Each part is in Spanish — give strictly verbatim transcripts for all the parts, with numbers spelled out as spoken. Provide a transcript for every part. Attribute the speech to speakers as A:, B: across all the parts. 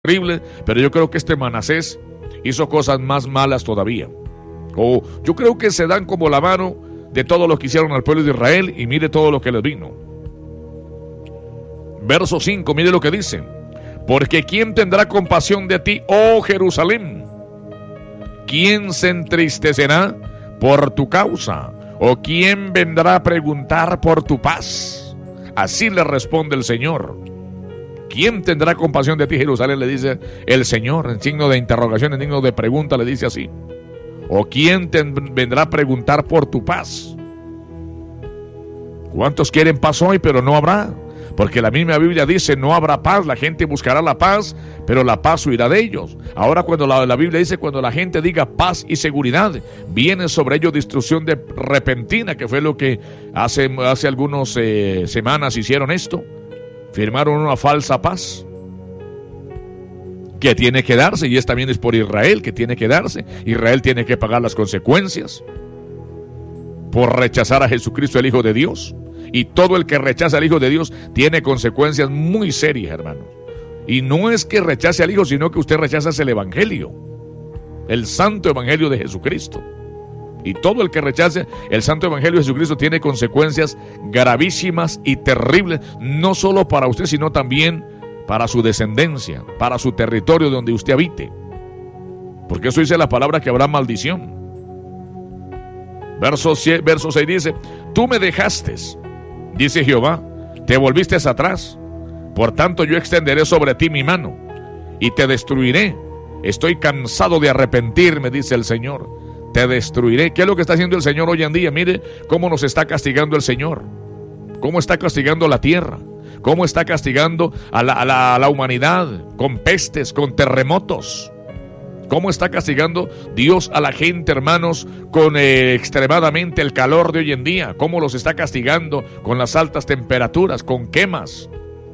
A: terrible, pero yo creo que este Manasés hizo cosas más malas todavía. O yo creo que se dan como la mano de todo lo que hicieron al pueblo de Israel, y mire todo lo que les vino. Verso cinco, mire lo que dice: porque ¿quién tendrá compasión de ti, oh Jerusalén? ¿Quién se entristecerá por tu causa? ¿O quién vendrá a preguntar por tu paz? Así le responde el Señor. ¿Quién tendrá compasión de ti, Jerusalén? Le dice el Señor, en signo de interrogación, en signo de pregunta, le dice así. ¿O quién te vendrá a preguntar por tu paz? ¿Cuántos quieren paz hoy, pero no habrá? Porque la misma Biblia dice, no habrá paz, la gente buscará la paz, pero la paz huirá de ellos. Ahora cuando la, la Biblia dice, cuando la gente diga paz y seguridad, viene sobre ellos destrucción de repentina, que fue lo que hace, hace algunas eh, semanas hicieron esto. Firmaron una falsa paz que tiene que darse, y esta también es por Israel, que tiene que darse. Israel tiene que pagar las consecuencias por rechazar a Jesucristo, el Hijo de Dios. Y todo el que rechaza al Hijo de Dios tiene consecuencias muy serias, hermanos. Y no es que rechace al Hijo, sino que usted rechaza el Evangelio, el santo Evangelio de Jesucristo. Y todo el que rechace el santo Evangelio de Jesucristo tiene consecuencias gravísimas y terribles, no solo para usted, sino también para su descendencia, para su territorio donde usted habite. Porque eso dice la palabra, que habrá maldición. Verso, verso seis dice: tú me dejaste, dice Jehová, te volviste atrás, por tanto yo extenderé sobre ti mi mano y te destruiré. Estoy cansado de arrepentirme, dice el Señor. Te destruiré. ¿Qué es lo que está haciendo el Señor hoy en día? Mire cómo nos está castigando el Señor, cómo está castigando la tierra, cómo está castigando a la, a la, a la humanidad con pestes, con terremotos. Cómo está castigando Dios a la gente, hermanos, con eh, extremadamente el calor de hoy en día. Cómo los está castigando con las altas temperaturas, con quemas,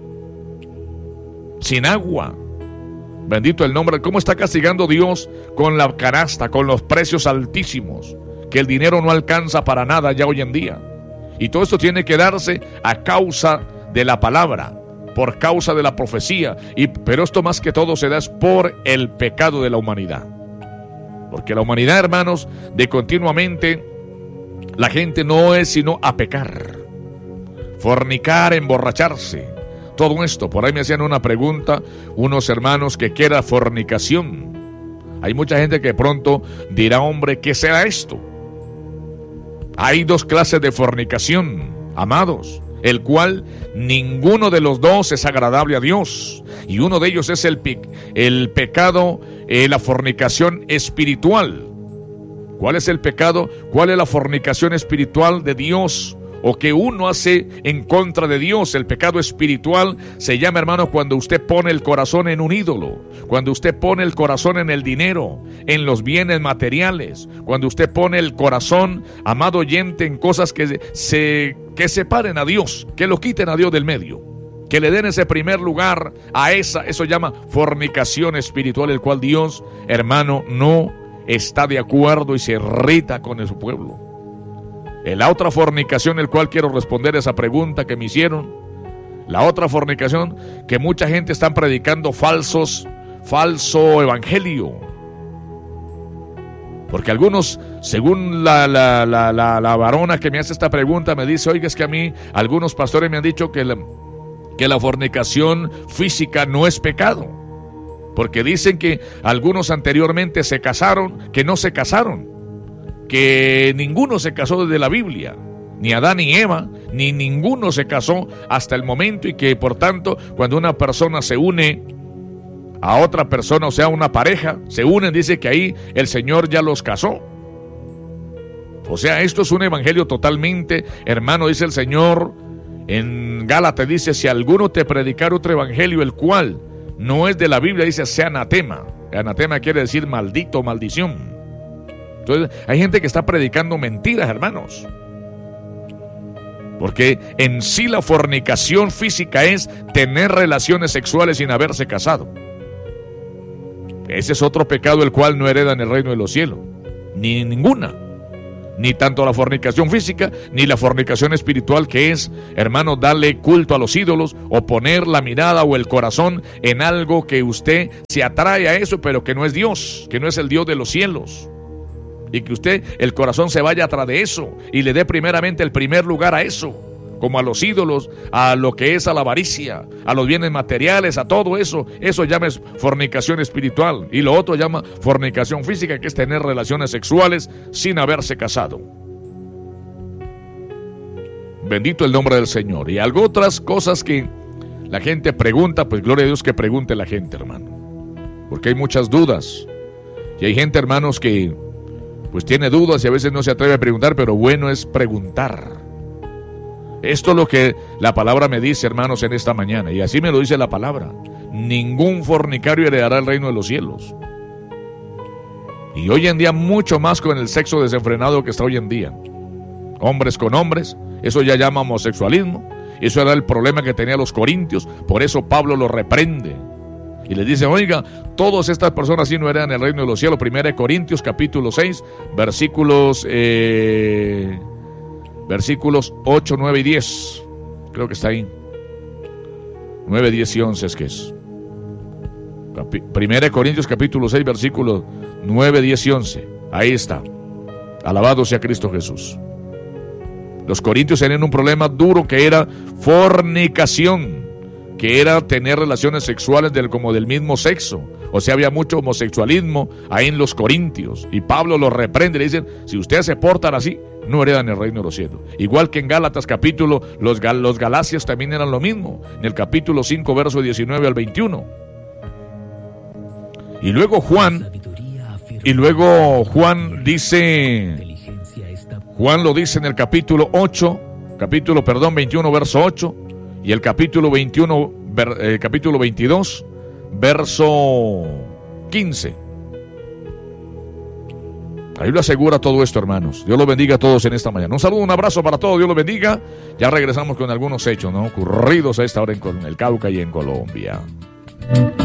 A: sin agua. Bendito el nombre. ¿Cómo está castigando Dios con la canasta, con los precios altísimos, que el dinero no alcanza para nada ya hoy en día? Y todo esto tiene que darse a causa de la palabra, por causa de la profecía. Y, pero esto más que todo se da es por el pecado de la humanidad. Porque la humanidad, hermanos, de continuamente, la gente no es sino a pecar, fornicar, emborracharse. Todo esto, por ahí me hacían una pregunta unos hermanos que qué era fornicación. Hay mucha gente que pronto dirá, hombre, ¿qué será esto? Hay dos clases de fornicación, amados, el cual ninguno de los dos es agradable a Dios. Y uno de ellos es el, el pecado, eh, la fornicación espiritual. ¿Cuál es el pecado? ¿Cuál es la fornicación espiritual de Dios? O que uno hace en contra de Dios. El pecado espiritual se llama, hermano, cuando usted pone el corazón en un ídolo, cuando usted pone el corazón en el dinero, en los bienes materiales, cuando usted pone el corazón, amado oyente, en cosas que se que separen a Dios, que lo quiten a Dios del medio, que le den ese primer lugar a esa, eso llama fornicación espiritual, el cual Dios, hermano, no está de acuerdo y se irrita con su pueblo. La otra fornicación, el cual quiero responder esa pregunta que me hicieron, la otra fornicación, que mucha gente está predicando falsos, falso evangelio. Porque algunos, según la, la, la, la, la varona que me hace esta pregunta, me dice, oiga, es que a mí, algunos pastores me han dicho que la, que la fornicación física no es pecado. Porque dicen que algunos anteriormente se casaron, que no se casaron. Que ninguno se casó desde la Biblia, ni Adán ni Eva, ni ninguno se casó hasta el momento, y que por tanto cuando una persona se une a otra persona, o sea una pareja, se unen, dice que ahí el Señor ya los casó. O sea, esto es un evangelio totalmente, hermano, dice el Señor en Gálatas, dice, si alguno te predicar otro evangelio, el cual no es de la Biblia, dice, sea anatema. Anatema quiere decir maldito, maldición. Entonces, hay gente que está predicando mentiras, hermanos. Porque en sí la fornicación física es tener relaciones sexuales sin haberse casado. Ese es otro pecado el cual no hereda en el reino de los cielos, ni ninguna. Ni tanto la fornicación física, ni la fornicación espiritual, que es, hermano, darle culto a los ídolos o poner la mirada o el corazón en algo que usted se atrae a eso, pero que no es Dios, que no es el Dios de los cielos. Y que usted, el corazón se vaya atrás de eso y le dé primeramente el primer lugar a eso, como a los ídolos, a lo que es a la avaricia, a los bienes materiales, a todo eso. Eso llama fornicación espiritual. Y lo otro llama fornicación física, que es tener relaciones sexuales sin haberse casado. Bendito el nombre del Señor. Y algo otras cosas que la gente pregunta, pues gloria a Dios que pregunte la gente, hermano, porque hay muchas dudas. Y hay gente, hermanos, que pues tiene dudas y a veces no se atreve a preguntar, pero bueno es preguntar. Esto es lo que la palabra me dice, hermanos, en esta mañana. Y así me lo dice la palabra. Ningún fornicario heredará el reino de los cielos. Y hoy en día mucho más con el sexo desenfrenado que está hoy en día. Hombres con hombres, eso ya llama homosexualismo. Eso era el problema que tenían los corintios. Por eso Pablo lo reprende. Y les dice, oiga, todas estas personas sí no heredan el reino de los cielos. Primera de Corintios capítulo seis, versículos... Eh... Versículos ocho, nueve y diez. Creo que está ahí. nueve, diez y once es que es. Capi- Primera de Corintios capítulo seis, versículos nueve, diez y once. Ahí está. Alabado sea Cristo Jesús. Los corintios tenían un problema duro que era fornicación, que era tener relaciones sexuales del, como del mismo sexo. O sea, había mucho homosexualismo ahí en los corintios. Y Pablo los reprende y le dicen, si ustedes se portan así, no heredan el reino de los cielos. Igual que en Gálatas capítulo, los, gal, los galasios también eran lo mismo. En el capítulo cinco, verso diecinueve al veintiuno. Y luego Juan, y luego Juan dice, Juan lo dice en el capítulo ocho, capítulo, perdón, veintiuno, verso ocho, y el capítulo veintiuno, ver, eh, capítulo veintidós, verso quince. Ahí lo asegura todo esto, hermanos. Dios los bendiga a todos en esta mañana. Un saludo, un abrazo para todos. Dios los bendiga. Ya regresamos con algunos hechos, ¿no?, ocurridos a esta hora en el Cauca y en Colombia.